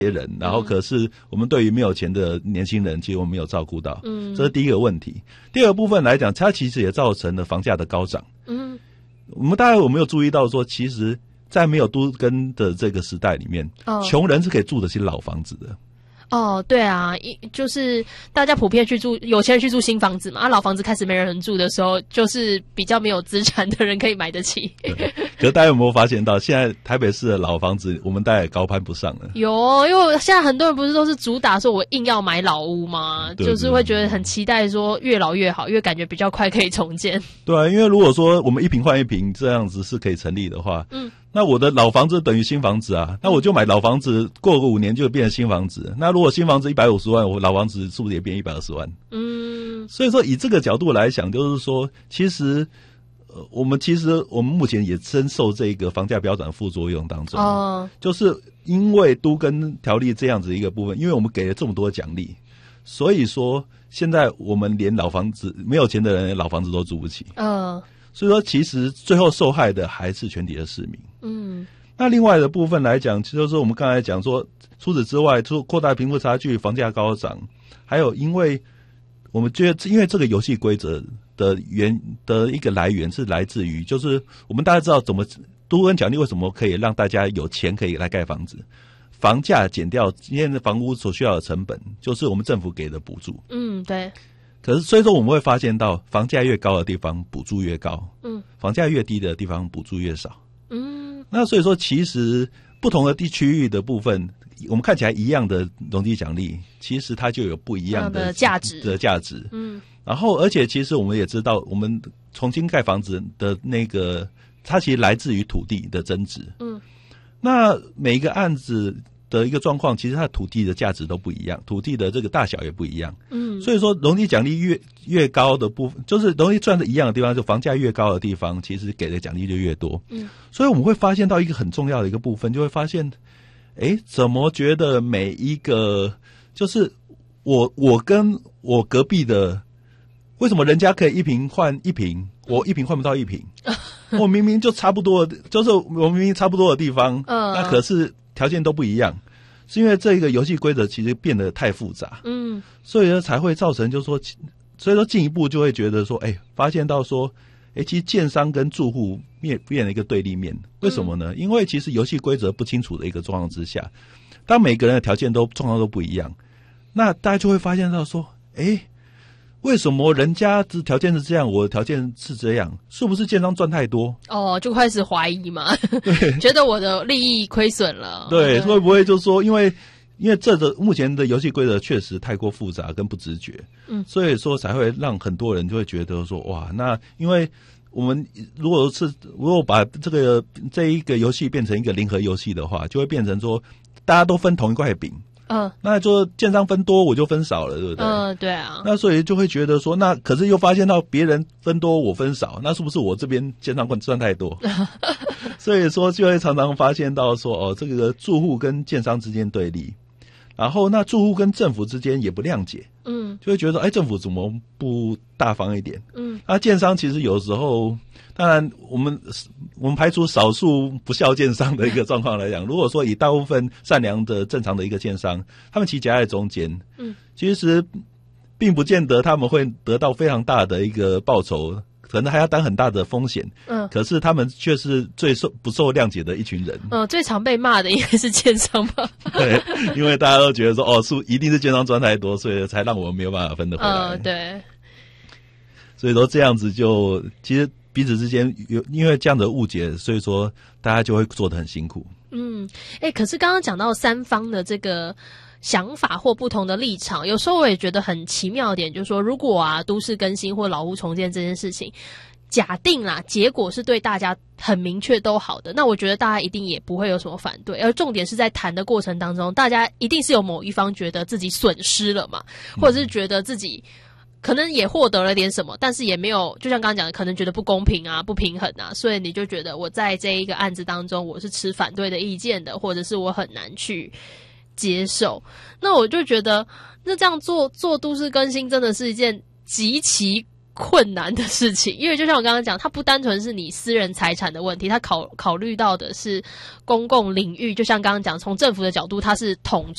人，然后可是我们对于没有钱的年轻人，其实我们没有照顾到，这是第一个问题。第二个部分来讲，它其实也造成了房价的高涨。我们大概有没有注意到说，其实在没有都更的这个时代里面，穷人是可以住得起老房子的。 对啊，就是大家普遍去住，有钱人去住新房子嘛，老房子开始没人住的时候，就是比较没有资产的人可以买得起。 可是大家有没有发现到，现在台北市的老房子，我们大概也高攀不上了。 有，因为现在很多人不是都是主打说我硬要买老屋吗？就是会觉得很期待说越老越好，因为感觉比较快可以重建。 对啊，因为如果说我们一坪换一坪这样子是可以成立的话，那我的老房子等于新房子啊，那我就买老房子，过个5年就变成新房子。那如果新房子150万，我老房子是不是也变120万？所以说以这个角度来想，就是说，其实我们目前也深受这个房价飙涨的副作用当中。就是因为都更条例这样子一个部分，因为我们给了这么多奖励，所以说现在我们连老房子没有钱的人，老房子都住不起。所以说，其实最后受害的还是全体的市民。那另外的部分来讲，就是我们刚才讲说，除此之外，扩大贫富差距、房价高涨，还有因为我们觉得，因为这个游戏规则的一个来源是来自于，就是我们大家知道怎么都更奖励为什么可以让大家有钱可以来盖房子，房价减掉今天的房屋所需要的成本，就是我们政府给的补助。 对。 可是，所以说我们会发现到，房价越高的地方补助越高，房价越低的地方补助越少。那所以说，其实不同的区域的部分，我们看起来一样的容积奖励，其实它就有不一样的价值。然后，而且其实我们也知道，我们重新盖房子的那个，它其实来自于土地的增值。那每一个案子的一个状况，其实它的土地的价值都不一样，土地的这个大小也不一样。所以说容积奖励越高的部分，就是容积赚的一样的地方，就房价越高的地方，其实给的奖励就越多。所以我们会发现到一个很重要的一个部分，就会发现，怎么觉得每一个就是我跟我隔壁的，为什么人家可以一坪换一坪，我一坪换不到一坪？我明明就差不多，就是我明明差不多的地方，那可是条件都不一样，是因为这个游戏规则其实变得太复杂，所以呢才会造成就是说，所以说进一步就会觉得说，发现到说，其实建商跟住户变了一个对立面，为什么呢？因为其实游戏规则不清楚的一个状况之下，当每个人的条件状况都不一样，那大家就会发现到说，为什么人家的条件是这样，我的条件是这样？是不是建商赚太多？ 就开始怀疑嘛，觉得我的利益亏损了。 对，会不会就是说，因为这个目前的游戏规则确实太过复杂跟不直觉，所以说才会让很多人就会觉得说，哇，那因为我们如果把这一个游戏变成一个零和游戏的话，就会变成说大家都分同一块饼。那就建商分多我就分少了，对不对？ 对啊。 那所以就会觉得说，那可是又发现到别人分多我分少，那是不是我这边建商赚太多？所以说就会常常发现到说，这个住户跟建商之间对立，然后那住户跟政府之间也不谅解，就会觉得政府怎么不大方一点？那建商其实有时候，当然我们排除少数不孝建商的一个状况来讲，如果说以大部分善良的正常的一个建商，他们其实夹在中间，其实并不见得他们会得到非常大的一个报酬，可能还要担很大的风险。可是他们却是最不受谅解的一群人。 最常被骂的应该是建商吧？ 对，因为大家都觉得说，一定是建商赚太多，所以才让我们没有办法分得回来。 对。 所以说这样子就其实彼此之间因为这样的误解，所以说大家就会做得很辛苦。 可是刚刚讲到三方的这个想法或不同的立场，有时候我也觉得很奇妙的点，就是说，如果都市更新或老屋重建这件事情，假定啦，结果是对大家很明确都好的，那我觉得大家一定也不会有什么反对。而重点是在谈的过程当中，大家一定是有某一方觉得自己损失了嘛，或者是觉得自己可能也获得了点什么，但是也没有，就像刚刚讲的，可能觉得不公平啊、不平衡啊，所以你就觉得我在这一个案子当中，我是持反对的意见的，或者是我很难去接受。那我就觉得，那这样做都市更新真的是一件极其困难的事情，因为就像我刚刚讲，它不单纯是你私人财产的问题，它考虑到的是公共领域，就像刚刚讲，从政府的角度，它是统